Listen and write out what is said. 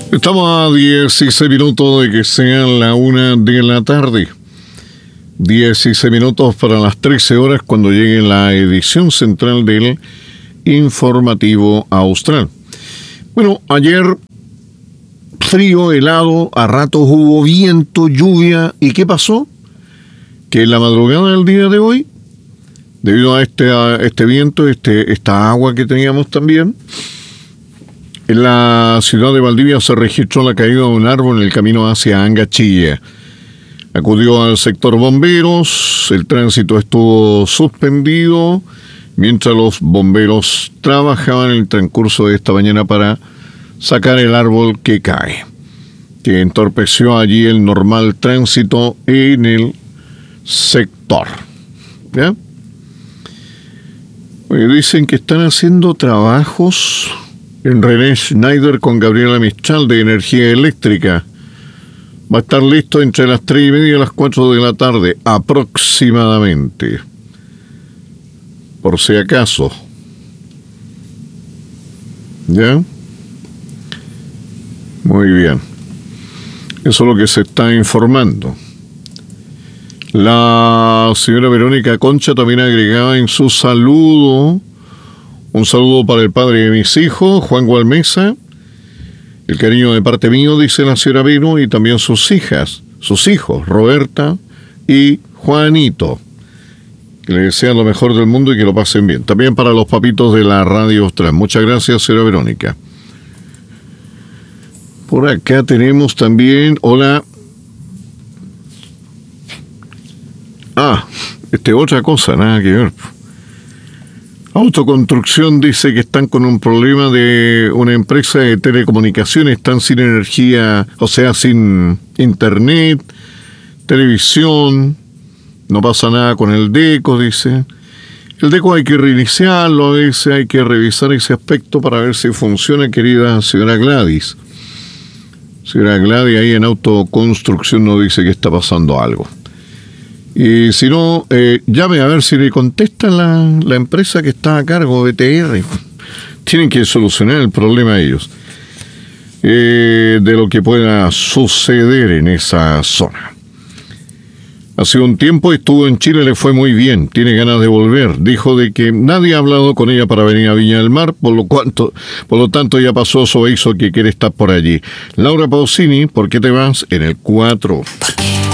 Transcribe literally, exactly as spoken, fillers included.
Estamos a dieciséis minutos de que sean la una de la tarde. dieciséis minutos para las trece horas cuando llegue la edición central del Informativo Austral. Bueno, ayer frío, helado, a ratos hubo viento, lluvia. ¿Y qué pasó? Que en la madrugada del día de hoy, debido a este, a este viento, este, esta agua que teníamos también, en la ciudad de Valdivia se registró la caída de un árbol en el camino hacia Angachilla. Acudió al sector bomberos, el tránsito estuvo suspendido mientras los bomberos trabajaban en el transcurso de esta mañana para sacar el árbol que cae, que entorpeció allí el normal tránsito en el sector. ¿Ya? Oye, dicen que están haciendo trabajos en René Schneider con Gabriela Mistral de Energía Eléctrica. Va a estar listo entre las tres y media y las cuatro de la tarde, aproximadamente. Por si acaso. ¿Ya? Muy bien. Eso es lo que se está informando. La señora Verónica Concha también agregaba en su saludo, un saludo para el padre de mis hijos, Juan Gualmesa. El cariño de parte mío, dice la señora Vero, y también sus hijas, sus hijos, Roberta y Juanito. Que le desean lo mejor del mundo y que lo pasen bien. También para los papitos de la Radio Austral. Muchas gracias, señora Verónica. Por acá tenemos también, hola. Ah, este otra cosa, nada que ver. Autoconstrucción dice que están con un problema de una empresa de telecomunicaciones, están sin energía, o sea, sin internet, televisión, no pasa nada con el DECO, dice. El DECO hay que reiniciarlo, a veces hay que revisar ese aspecto para ver si funciona, querida señora Gladys. Señora Gladys, ahí en autoconstrucción nos dice que está pasando algo. Y si no, eh, llame a ver si le contesta la, la empresa que está a cargo, B T R. Tienen que solucionar el problema ellos. Eh, de lo que pueda suceder en esa zona. Hace un tiempo estuvo en Chile, le fue muy bien, tiene ganas de volver. Dijo de que nadie ha hablado con ella para venir a Viña del Mar, por lo, cuanto, por lo tanto ya pasó su aviso que quiere estar por allí. Laura Pausini, ¿por qué te vas? En el cuatro.